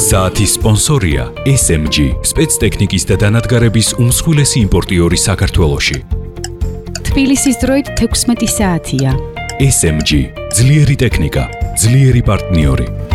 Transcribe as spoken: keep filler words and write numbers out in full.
საათის სპონსორია ეს ემ ჯი, სპეცტექნიკის და დანადგარების უმსხვილესი იმპორტიორი საქართველოში. თბილისის დროით თექვსმეტი საათია. ეს ემ ჯი, ძლიერი ტექნიკა, ძლიერი პარტნიორი.